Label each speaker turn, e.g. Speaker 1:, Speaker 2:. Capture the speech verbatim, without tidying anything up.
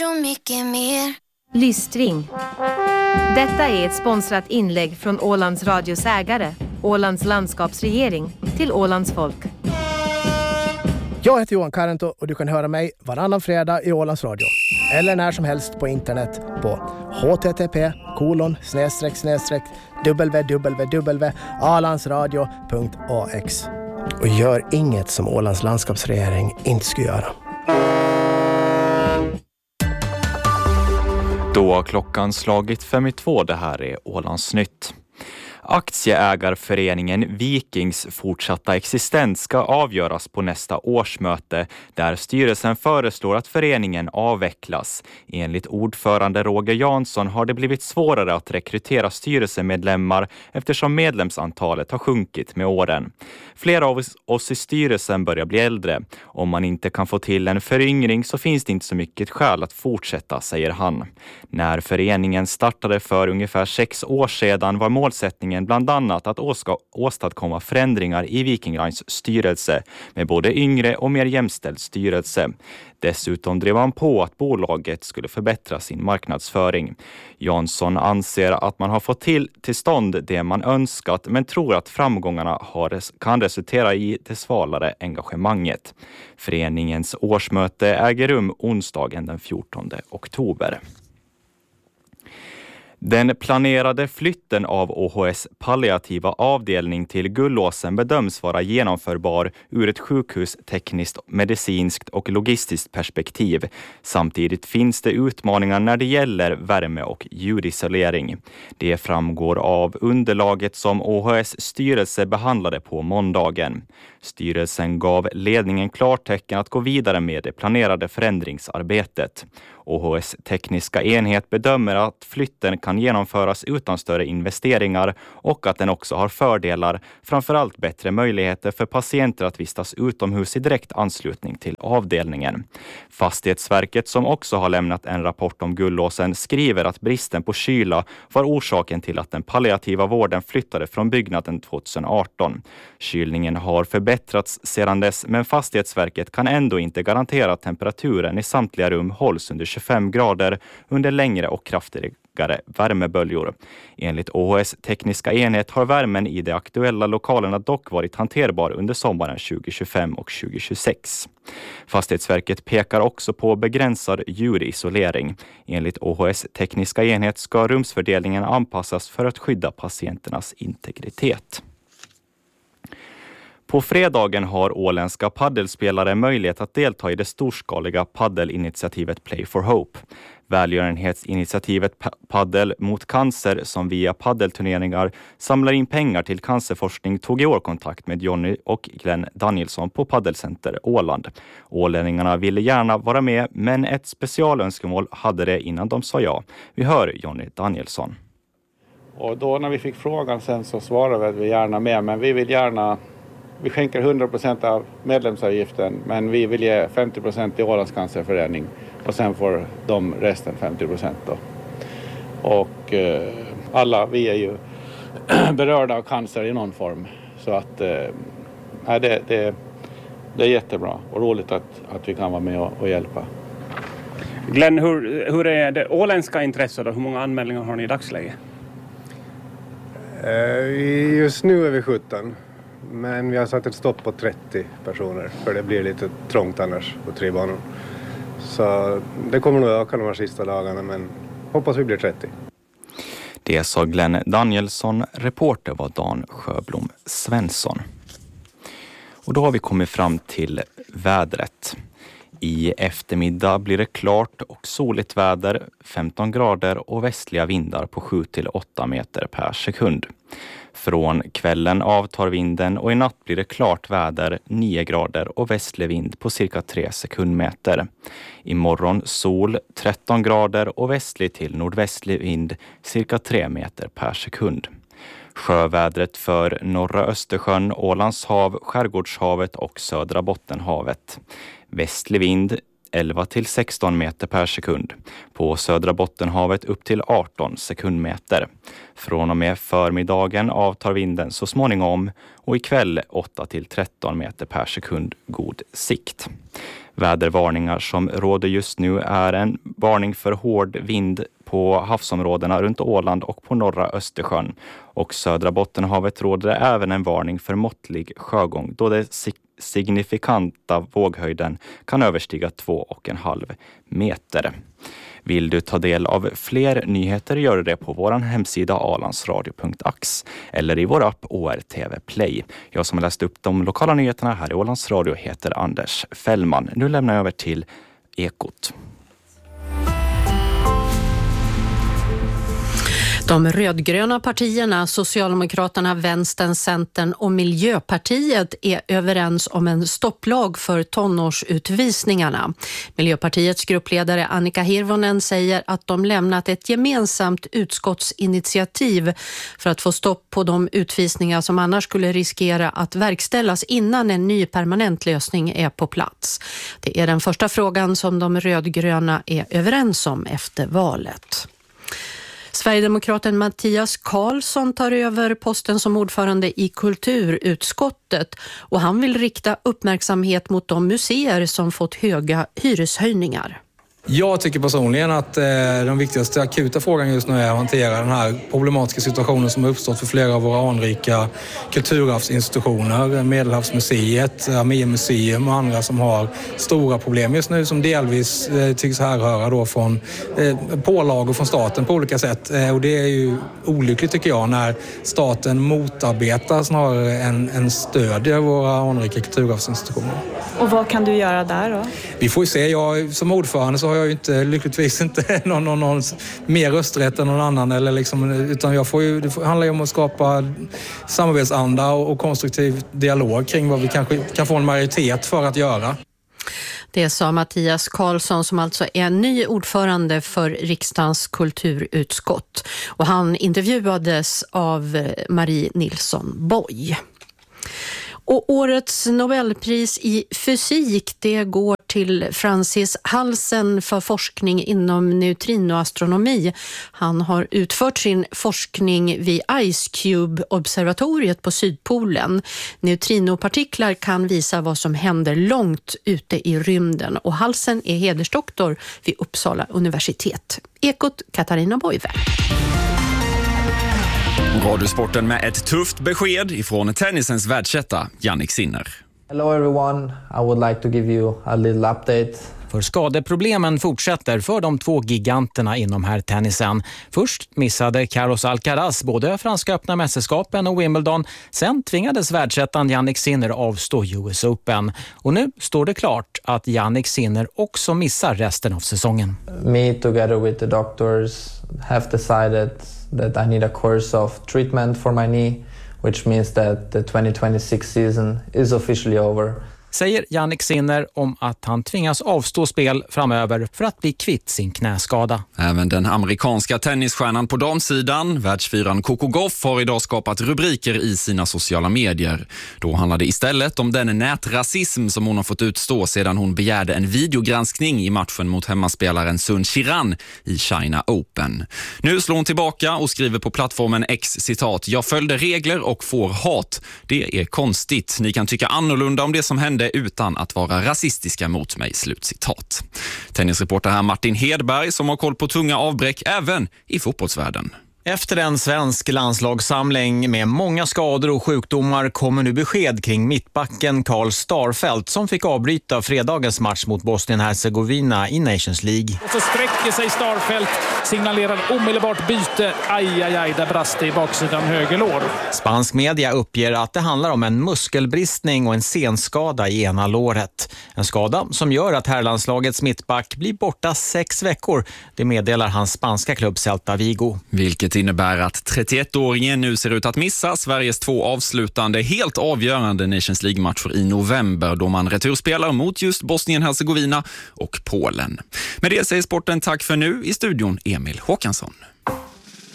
Speaker 1: Och mycket mer.
Speaker 2: Lystring. Detta är ett sponsrat inlägg från Ålands Radios ägare, Ålands landskapsregering, till Ålands folk.
Speaker 3: Jag heter Johan Karanto och du kan höra mig varannan fredag i Ålands Radio. Eller när som helst på internet på http kolon snedstreck snedstreck www alandsradio punkt ax. Och gör inget som Ålands landskapsregering inte ska göra.
Speaker 4: Då har klockan slagit fem i två. Det här är Ålands nytt. Aktieägarföreningen Vikings fortsatta existens ska avgöras på nästa årsmöte där styrelsen föreslår att föreningen avvecklas. Enligt ordförande Roger Jansson har det blivit svårare att rekrytera styrelsemedlemmar eftersom medlemsantalet har sjunkit med åren. Flera av oss i styrelsen börjar bli äldre. Om man inte kan få till en föryngring så finns det inte så mycket skäl att fortsätta, säger han. När föreningen startade för ungefär sex år sedan var målsättningen bland annat att åska, åstadkomma förändringar i Viking Lines styrelse med både yngre och mer jämställd styrelse. Dessutom drev han på att bolaget skulle förbättra sin marknadsföring. Jansson anser att man har fått till, till stånd det man önskat men tror att framgångarna har, kan resultera i det svalare engagemanget. Föreningens årsmöte äger rum onsdagen den fjortonde oktober. Den planerade flytten av O H S palliativa avdelning till Gullåsen bedöms vara genomförbar ur ett sjukhustekniskt, medicinskt och logistiskt perspektiv. Samtidigt finns det utmaningar när det gäller värme- och ljudisolering. Det framgår av underlaget som O H S styrelse behandlade på måndagen. Styrelsen gav ledningen klartecken att gå vidare med det planerade förändringsarbetet. O H S tekniska enhet bedömer att flytten kan genomföras utan större investeringar och att den också har fördelar, framförallt bättre möjligheter för patienter att vistas utomhus i direkt anslutning till avdelningen. Fastighetsverket, som också har lämnat en rapport om Gullåsen, skriver att bristen på kyla var orsaken till att den palliativa vården flyttade från byggnaden tjugoarton. Kylningen har förbättrats sedan dess, men Fastighetsverket kan ändå inte garantera att temperaturen i samtliga rum hålls under tjugofem grader under längre och kraftigare värmeböljor. Enligt O H S tekniska enhet har värmen i de aktuella lokalerna dock varit hanterbar under sommaren tjugohundratjugofem och tjugohundratjugosex. Fastighetsverket pekar också på begränsad ljudisolering. Enligt O H S tekniska enhet ska rumsfördelningen anpassas för att skydda patienternas integritet. På fredagen har åländska paddelspelare möjlighet att delta i det storskaliga paddelinitiativet Play for Hope. Välgörenhetsinitiativet Paddel mot cancer, som via paddelturneringar samlar in pengar till cancerforskning, tog i år kontakt med Jonny och Glenn Danielsson på Paddelcenter Åland. Ålänningarna ville gärna vara med, men ett specialönskemål hade det innan de sa ja. Vi hör Jonny Danielsson.
Speaker 5: Och då när vi fick frågan sen så svarade vi gärna med, men vi vill gärna... Vi skänker hundra procent av medlemsavgiften, men vi vill ge femtio procent till Ålands cancerförening och sen får de resten femtio procent då. Och eh, alla, vi är ju berörda av cancer i någon form. Så att eh, det, det, det är jättebra och roligt att, att vi kan vara med och, och hjälpa.
Speaker 6: Glenn, hur, hur är det åländska intresset och hur många anmälningar har ni i dagsläget?
Speaker 7: Uh, just nu är vi sjutton. Men vi har satt ett stopp på trettio personer, för det blir lite trångt annars på tre banor. Så det kommer nog öka de här sista dagarna, men hoppas vi blir trettio.
Speaker 4: Det sa Glenn Danielsson, reporter var Dan Sjöblom Svensson. Och då har vi kommit fram till vädret. I eftermiddag blir det klart och soligt väder, femton grader och västliga vindar på sju till åtta meter per sekund. Från kvällen avtar vinden och i natt blir det klart väder, nio grader och västlig vind på cirka tre sekundmeter. Imorgon sol, tretton grader och västlig till nordvästlig vind, cirka tre meter per sekund. Sjövädret för norra Östersjön, Ålands hav, Skärgårdshavet och södra Bottenhavet. Västlig vind elva till sexton meter per sekund. På södra Bottenhavet upp till arton sekundmeter. Från och med förmiddagen avtar vinden så småningom och ikväll åtta till tretton meter per sekund god sikt. Vädervarningar som råder just nu är en varning för hård vind på havsområdena runt Åland och på norra Östersjön. Och södra Bottenhavet råder även en varning för måttlig sjögång då det signifikanta våghöjden kan överstiga två och en halv meter. Vill du ta del av fler nyheter gör du det på vår hemsida alandsradio punkt ax eller i vår app O R T V Play. Jag som har läst upp de lokala nyheterna här i Ålands Radio heter Anders Fällman. Nu lämnar jag över till Ekot.
Speaker 1: De rödgröna partierna, Socialdemokraterna, Vänstern, Centern och Miljöpartiet är överens om en stopplag för tonårsutvisningarna. Miljöpartiets gruppledare Annika Hirvonen säger att de lämnat ett gemensamt utskottsinitiativ för att få stopp på de utvisningar som annars skulle riskera att verkställas innan en ny permanent lösning är på plats. Det är den första frågan som de rödgröna är överens om efter valet. Sverigedemokraten Mattias Karlsson tar över posten som ordförande i kulturutskottet och han vill rikta uppmärksamhet mot de museer som fått höga hyreshöjningar.
Speaker 8: Jag tycker personligen att eh, den viktigaste akuta frågan just nu är att hantera den här problematiska situationen som har uppstått för flera av våra anrika kulturarvsinstitutioner, Medelhavsmuseet, Armémuseum och andra som har stora problem just nu som delvis eh, tycks härröra då från eh, pålagor från staten på olika sätt. Eh, och det är ju olyckligt tycker jag när staten motarbetar snarare än, än stödjer våra anrika kulturarvsinstitutioner.
Speaker 9: Och vad kan du göra där då?
Speaker 8: Vi får ju se. Jag, som ordförande så har jag ju inte, lyckligtvis inte någon, någon, någon mer rösträtt än någon annan. Eller liksom, utan jag får ju, det handlar ju om att skapa samarbetsanda och, och konstruktiv dialog kring vad vi kanske kan få en majoritet för att göra.
Speaker 1: Det sa Mattias Karlsson som alltså är ny ordförande för riksdagens kulturutskott. Och han intervjuades av Marie Nilsson Boy. Och årets Nobelpris i fysik det går till Francis Halsen för forskning inom neutrinoastronomi. Han har utfört sin forskning vid Ice Cube-observatoriet på Sydpolen. Neutrinopartiklar kan visa vad som händer långt ute i rymden och Halsen är hedersdoktor vid Uppsala universitet. Ekot Katarina Boive.
Speaker 10: Radiosporten med ett tufft besked ifrån tennisens världsetta Jannik Sinner.
Speaker 11: Hello everyone, I would like to give you a little update.
Speaker 12: För skadeproblemen fortsätter för de två giganterna inom här tennisen. Först missade Carlos Alcaraz både franska öppna mästerskapen och Wimbledon. Sen tvingades världsettan Jannik Sinner avstå U S Open. Och nu står det klart att Jannik Sinner också missar resten av säsongen.
Speaker 11: Me together with the doctors have decided that I need a course of treatment for my knee, which means that the twenty twenty-six season is officially over.
Speaker 12: Säger Jannik Sinner om att han tvingas avstå spel framöver för att bli kvitt sin knäskada.
Speaker 10: Även den amerikanska tennisstjärnan på damsidan, världsfyran Coco Gauff, har idag skapat rubriker i sina sociala medier. Då handlade det istället om den nätrasism som hon har fått utstå sedan hon begärde en videogranskning i matchen mot hemmaspelaren Sun Qiran i China Open. Nu slår hon tillbaka och skriver på plattformen X citat: "Jag följde regler och får hat. Det är konstigt. Ni kan tycka annorlunda om det som hände utan att vara rasistiska mot mig", slutcitat. Tennisreporter här Martin Hedberg som har koll på tunga avbräck även i fotbollsvärlden.
Speaker 12: Efter en svensk landslagssamling med många skador och sjukdomar kommer nu besked kring mittbacken Karl Starfelt som fick avbryta fredagens match mot Bosnien-Hercegovina i Nations League.
Speaker 13: Och så sträcker sig Starfelt, signalerar omedelbart byte. Aj, aj, aj, där brast det i baksidan höger lår.
Speaker 12: Spansk media uppger att det handlar om en muskelbristning och en senskada i ena låret. En skada som gör att herrlandslagets mittback blir borta sex veckor. Det meddelar hans spanska klubb Celta Vigo.
Speaker 10: Vilket innebär att trettioettåringen nu ser ut att missa Sveriges två avslutande helt avgörande Nations League-matcher i november då man returspelar mot just Bosnien-Hercegovina och Polen. Med det säger sporten tack för nu. I studion Emil Håkansson.